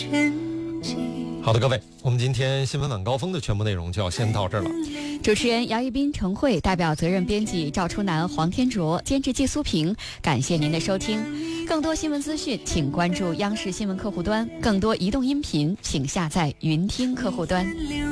好的，各位，我们今天新闻晚高峰的全部内容就要先到这儿了。 主持人姚一斌、程慧，代表责任编辑赵初南、黄天卓，监制季苏平，感谢您的收听。更多新闻资讯请关注央视新闻客户端，更多移动音频请下载云听客户端。